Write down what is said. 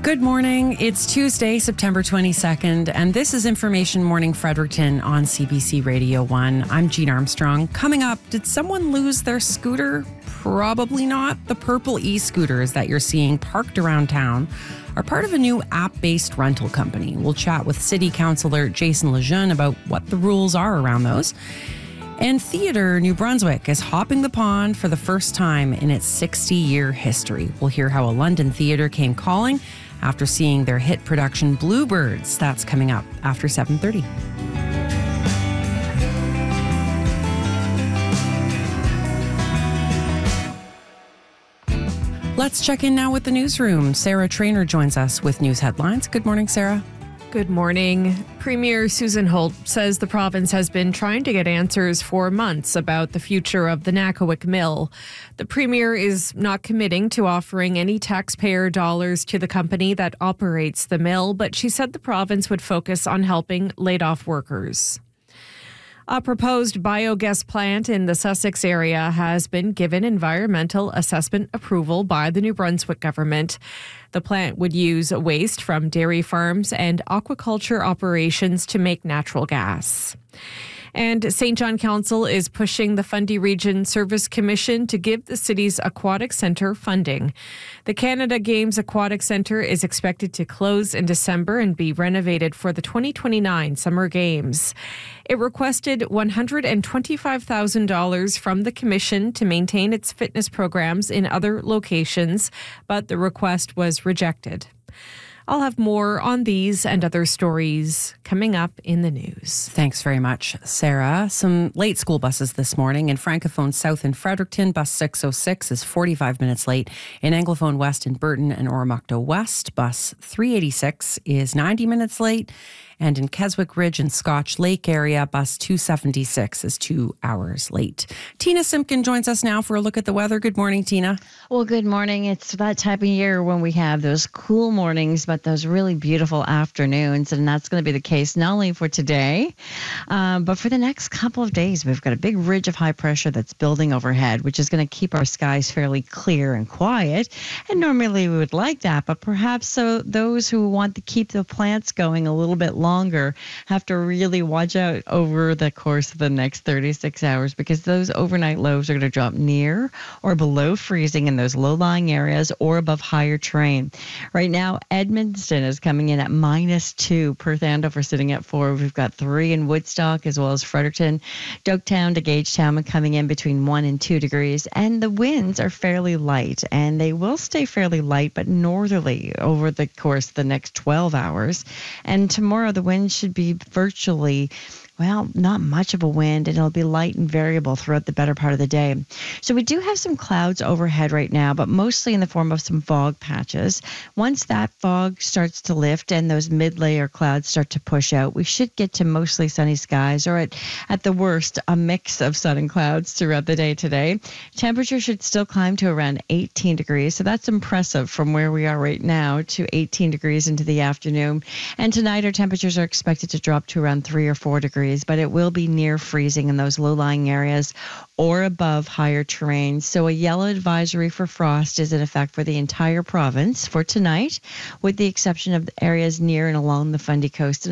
Good morning. It's Tuesday, September 22nd, and this is Information Morning Fredericton on CBC Radio 1. I'm Jean Armstrong. Coming up, did someone lose their scooter? Probably not. The purple e-scooters that you're seeing parked around town are part of a new app-based rental company. We'll chat with City Councillor Jason Lejeune about what the rules are around those. And Theatre New Brunswick is hopping the pond for the first time in its 60-year history. We'll hear how a London theatre came calling after seeing their hit production Bluebirds. That's coming up after 7:30. Let's check in now with the newsroom. Sarah Traynor joins us with news headlines. Good morning, Sarah. Good morning. Premier Susan Holt says the province has been trying to get answers for months about the future of the Nakawic Mill. The Premier is not committing to offering any taxpayer dollars to the company that operates the mill, but she said the province would focus on helping laid-off workers. A proposed biogas plant in the Sussex area has been given environmental assessment approval by the New Brunswick government. The plant would use waste from dairy farms and aquaculture operations to make natural gas. And St. John Council is pushing the Fundy Region Service Commission to give the city's aquatic centre funding. The Canada Games Aquatic Centre is expected to close in December and be renovated for the 2029 Summer Games. It requested $125,000 from the commission to maintain its fitness programs in other locations, but the request was rejected. I'll have more on these and other stories coming up in the news. Thanks very much, Sarah. Some late school buses this morning. In Francophone South in Fredericton, bus 606 is 45 minutes late. In Anglophone West in Burton and Oromocto West, bus 386 is 90 minutes late. And in Keswick Ridge and Scotch Lake area, bus 276 is 2 hours late. Tina Simpkin joins us now for a look at the weather. Good morning, Tina. Well, good morning. It's that type of year when we have those cool mornings, but those really beautiful afternoons. And that's going to be the case not only for today, but for the next couple of days. We've got a big ridge of high pressure that's building overhead, which is going to keep our skies fairly clear and quiet. And normally we would like that, but perhaps those who want to keep the plants going a little bit longer have to really watch out over the course of the next 36 hours because those overnight lows are going to drop near or below freezing in those low-lying areas or above higher terrain. Right now, Edmundston is coming in at -2. Perth Andover sitting at 4. We've got 3 in Woodstock as well as Fredericton. Doketown to Gagetown coming in between 1 and 2 degrees. And the winds are fairly light, and they will stay fairly light but northerly over the course of the next 12 hours. And tomorrow, the wind should be virtually, not much of a wind, and it'll be light and variable throughout the better part of the day. So we do have some clouds overhead right now, but mostly in the form of some fog patches. Once that fog starts to lift and those mid-layer clouds start to push out, we should get to mostly sunny skies, or at the worst, a mix of sun and clouds throughout the day today. Temperature should still climb to around 18 degrees, so that's impressive from where we are right now to 18 degrees into the afternoon. And tonight our temperatures are expected to drop to around 3 or 4 degrees. But it will be near freezing in those low-lying areas or above higher terrain. So a yellow advisory for frost is in effect for the entire province for tonight, with the exception of the areas near and along the Fundy Coast.